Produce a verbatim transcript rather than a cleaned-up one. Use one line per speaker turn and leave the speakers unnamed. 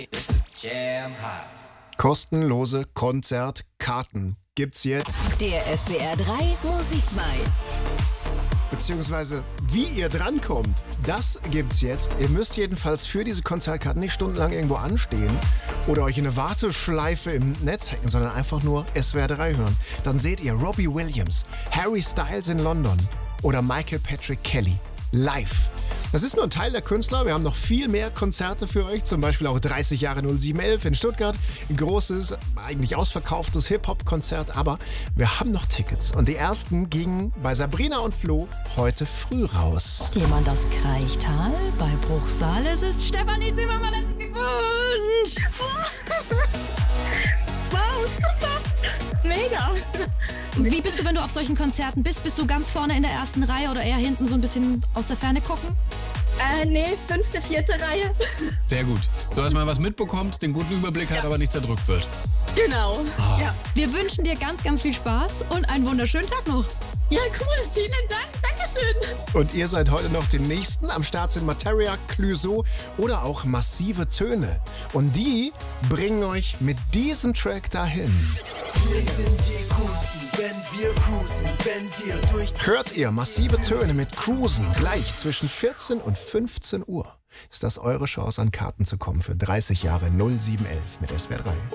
Kostenlose Konzertkarten gibt's jetzt.
Der S W R drei Musikmai.
Beziehungsweise, wie ihr drankommt, das gibt's jetzt. Ihr müsst jedenfalls für diese Konzertkarten nicht stundenlang irgendwo anstehen oder euch in eine Warteschleife im Netz hacken, sondern einfach nur S W R drei hören. Dann seht ihr Robbie Williams, Harry Styles in London oder Michael Patrick Kelly live. Das ist nur ein Teil der Künstler. Wir haben noch viel mehr Konzerte für euch. Zum Beispiel auch dreißig Jahre null sieben elf in Stuttgart. Ein großes, eigentlich ausverkauftes Hip-Hop-Konzert. Aber wir haben noch Tickets. Und die ersten gingen bei Sabrina und Flo heute früh raus.
Jemand aus Kraichtal bei Bruchsal. Es ist Stefanie Zimmermann. Glückwunsch!
Wow, super! Mega!
Wie bist du, wenn du auf solchen Konzerten bist? Bist du ganz vorne in der ersten Reihe oder eher hinten so ein bisschen aus der Ferne gucken?
Äh, nee, fünfte, vierte Reihe.
Sehr gut. So, dass man was mitbekommt, den guten Überblick hat,
Ja.
aber nicht zerdrückt wird.
Genau.
Ah.
Ja.
Wir wünschen dir ganz, ganz viel Spaß und einen wunderschönen Tag noch.
Ja, cool. Vielen Dank. Dankeschön.
Und ihr seid heute noch den nächsten. Am Start sind Materia, Clouseau oder auch Massive Töne. Und die bringen euch mit diesem Track dahin.
Wir sind die Coolsten, wenn wir cruisen, wenn wir durch...
Hört ihr Massive Töne mit Cruisen gleich zwischen vierzehn und fünfzehn Uhr. Ist das eure Chance, an Karten zu kommen für dreißig Jahre null sieben elf mit S W R drei.